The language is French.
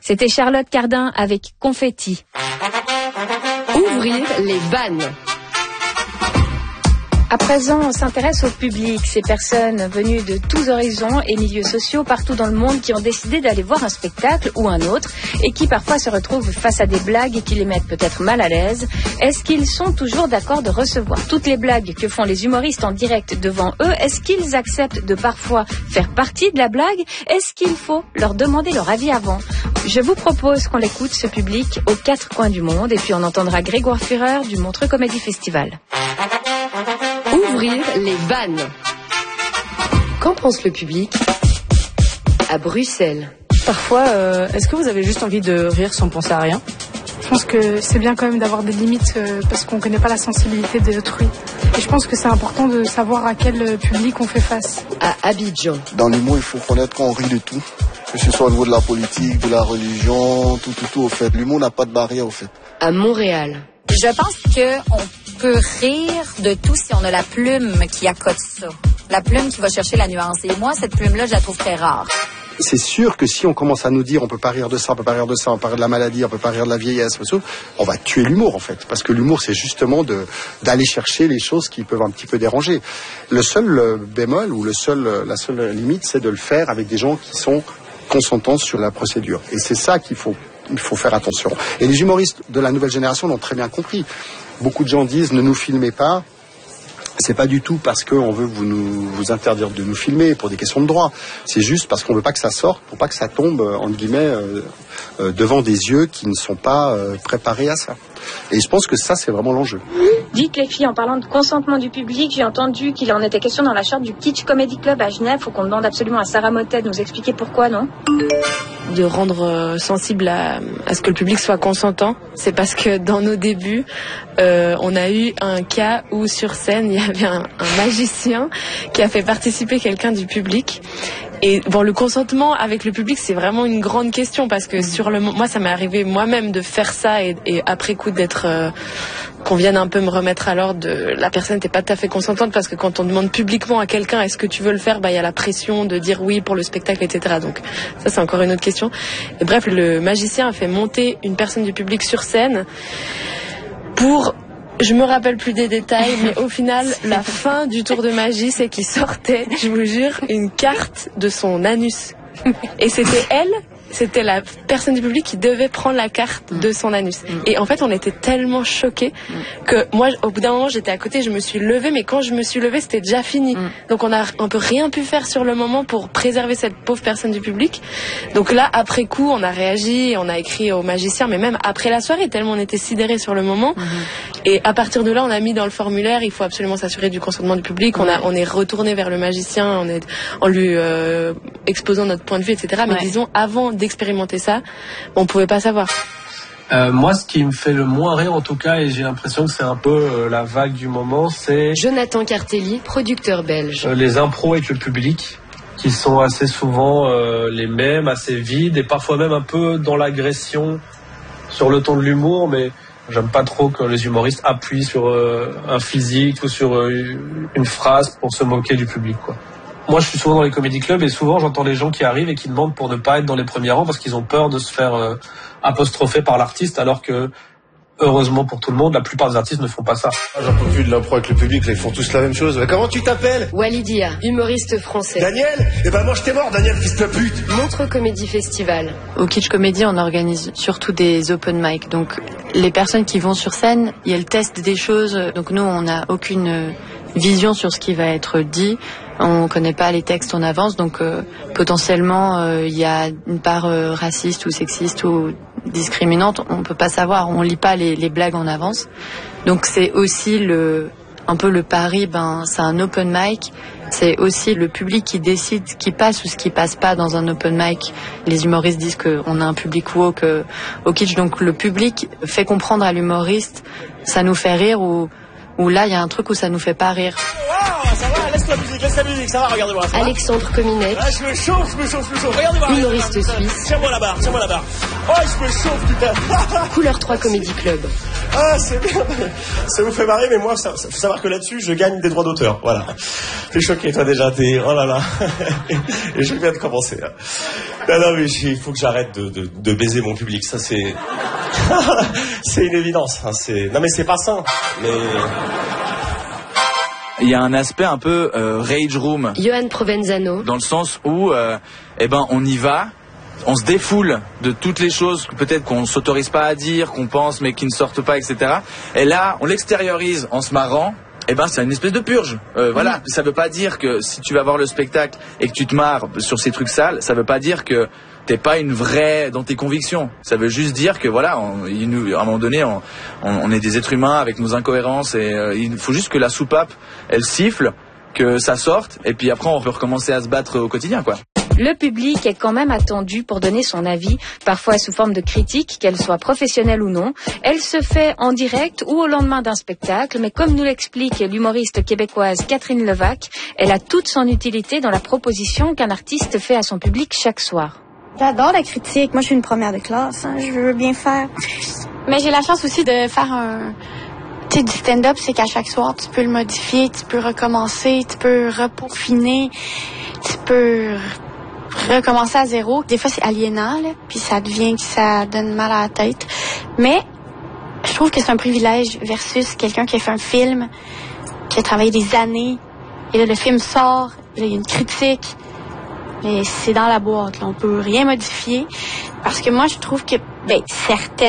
C'était Charlotte Cardin avec Confetti. Ouvrir les vannes. À présent, on s'intéresse au public, ces personnes venues de tous horizons et milieux sociaux partout dans le monde qui ont décidé d'aller voir un spectacle ou un autre et qui parfois se retrouvent face à des blagues qui les mettent peut-être mal à l'aise. Est-ce qu'ils sont toujours d'accord de recevoir toutes les blagues que font les humoristes en direct devant eux? Est-ce qu'ils acceptent de parfois faire partie de la blague? Est-ce qu'il faut leur demander leur avis avant? Je vous propose qu'on l'écoute, ce public, aux 4 coins du monde, et puis on entendra Grégoire Führer du Montreux Comedy Festival. Ouvrir les vannes. Qu'en pense le public à Bruxelles? Parfois, est-ce que vous avez juste envie de rire sans penser à rien? Je pense que c'est bien quand même d'avoir des limites parce qu'on ne connaît pas la sensibilité des autrui. Et je pense que c'est important de savoir à quel public on fait face. À Abidjan. Dans l'humour, il faut connaître qu'on rit de tout. Que ce soit au niveau de la politique, de la religion, tout au fait. L'humour n'a pas de barrière au fait. À Montréal. Je pense qu'on peut rire de tout si on a la plume qui accote ça. La plume qui va chercher la nuance. Et moi, cette plume-là, je la trouve très rare. C'est sûr que si on commence à nous dire on peut pas rire de ça, on peut pas rire de ça, on peut pas rire de la maladie, on peut pas rire de la vieillesse, on va tuer l'humour en fait. Parce que l'humour c'est justement d'aller chercher les choses qui peuvent un petit peu déranger. Le seul bémol ou la seule limite c'est de le faire avec des gens qui sont consentants sur la procédure. Et c'est ça qu'il faut faire attention. Et les humoristes de la nouvelle génération l'ont très bien compris. Beaucoup de gens disent ne nous filmez pas. C'est pas du tout parce qu'on veut vous interdire de nous filmer pour des questions de droit. C'est juste parce qu'on veut pas que ça sorte, pour pas que ça tombe, entre guillemets, devant des yeux qui ne sont pas préparés à ça. Et je pense que ça, c'est vraiment l'enjeu. Dites les filles, en parlant de consentement du public, j'ai entendu qu'il en était question dans la charte du Kitsch Comedy Club à Genève. Faut qu'on demande absolument à Sarah Mottet de nous expliquer pourquoi, non? De rendre sensible à ce que le public soit consentant. C'est parce que dans nos débuts, on a eu un cas où sur scène, il y avait un magicien qui a fait participer quelqu'un du public. Et bon, le consentement avec le public, c'est vraiment une grande question parce que moi, ça m'est arrivé moi-même de faire ça et après coup d'être qu'on vienne un peu me remettre à l'ordre. La personne n'était pas tout à fait consentante parce que quand on demande publiquement à quelqu'un est-ce que tu veux le faire, il y a la pression de dire oui pour le spectacle, etc. Donc ça, c'est encore une autre question. Et bref, le magicien a fait monter une personne du public sur scène pour... Je me rappelle plus des détails, mais au final, la fin du tour de magie, c'est qu'il sortait, je vous jure, une carte de son anus. Et c'était la personne du public qui devait prendre la carte de son anus. Et en fait, on était tellement choqués que moi, au bout d'un moment, j'étais à côté, je me suis levée, mais quand je me suis levée, c'était déjà fini. Donc on peut rien pu faire sur le moment pour préserver cette pauvre personne du public. Donc là, après coup, on a réagi, on a écrit au magicien, mais même après la soirée, tellement on était sidérés sur le moment. Et à partir de là, on a mis dans le formulaire, il faut absolument s'assurer du consentement du public. On est retourné vers le magicien, en lui exposant notre point de vue, etc. Mais disons, avant d'expérimenter ça, on pouvait pas savoir. Moi, ce qui me fait le moins rire, en tout cas, et j'ai l'impression que c'est un peu la vague du moment, c'est... Jonathan Cartelli, producteur belge. Les impros avec le public, qui sont assez souvent les mêmes, assez vides, et parfois même un peu dans l'agression, sur le ton de l'humour, mais j'aime pas trop que les humoristes appuient sur un physique ou sur une phrase pour se moquer du public, quoi. Moi, je suis souvent dans les comédie clubs et souvent j'entends les gens qui arrivent et qui demandent pour ne pas être dans les premiers rangs parce qu'ils ont peur de se faire apostropher par l'artiste, alors que, heureusement pour tout le monde, la plupart des artistes ne font pas ça. J'en peux plus de l'impro avec le public, là, ils font tous la même chose. Mais comment tu t'appelles? Walidia, humoriste français. Daniel? Eh ben moi je t'ai mort, Daniel, fils de pute. Montreux Comedy Festival. Au Kitsch Comedy, on organise surtout des open mic. Donc les personnes qui vont sur scène, elles testent des choses. Donc nous, on n'a aucune vision sur ce qui va être dit. On connaît pas les textes en avance, donc potentiellement il y a une part raciste ou sexiste ou discriminante. On peut pas savoir, on lit pas les blagues en avance. Donc c'est aussi un peu le pari. C'est un open mic. C'est aussi le public qui décide ce qui passe ou ce qui passe pas dans un open mic. Les humoristes disent qu'on a un public woke au Kitsch, donc le public fait comprendre à l'humoriste ça nous fait rire ou là il y a un truc où ça nous fait pas rire. ça va, laisse la musique, ça va, regardez-moi. Alexandre Cominec. Ah, je me chauffe. Regardez-moi. Humoriste suisse. Tiens-moi la barre. Oh, je me chauffe, putain. Couleur 3 Comedy Club. Ah, c'est bien. Ça vous fait marrer, mais moi, faut savoir que là-dessus, je gagne des droits d'auteur. Voilà. T'es choqué, toi, déjà. Oh là là. Et je viens de commencer. Non, mais il faut que j'arrête de baiser mon public. Ça, c'est... c'est une évidence. Hein, non, mais c'est pas sain. Mais... Il y a un aspect un peu rage room. Johan Provenzano. Dans le sens où, on y va... On se défoule de toutes les choses que peut-être qu'on s'autorise pas à dire, qu'on pense mais qui ne sortent pas, etc. Et là, on l'extériorise en se marrant. C'est une espèce de purge. Voilà. Ça veut pas dire que si tu vas voir le spectacle et que tu te marres sur ces trucs sales, ça veut pas dire que t'es pas une vraie dans tes convictions. Ça veut juste dire que voilà, à un moment donné, on est des êtres humains avec nos incohérences et il faut juste que la soupape, elle siffle, que ça sorte et puis après on peut recommencer à se battre au quotidien, quoi. Le public est quand même attendu pour donner son avis, parfois sous forme de critique, qu'elle soit professionnelle ou non. Elle se fait en direct ou au lendemain d'un spectacle, mais comme nous l'explique l'humoriste québécoise Catherine Levac, elle a toute son utilité dans la proposition qu'un artiste fait à son public chaque soir. J'adore la critique. Moi, je suis une première de classe. Je veux bien faire. Mais j'ai la chance aussi de faire du stand-up, c'est qu'à chaque soir, tu peux le modifier, tu peux recommencer, tu peux repeaufiner, tu peux recommencer à zéro. Des fois, c'est aliénant, là, puis ça donne mal à la tête. Mais je trouve que c'est un privilège versus quelqu'un qui a fait un film, qui a travaillé des années, et là, le film sort, là, il y a une critique, mais c'est dans la boîte, là, on peut rien modifier. Parce que moi, je trouve que, certaines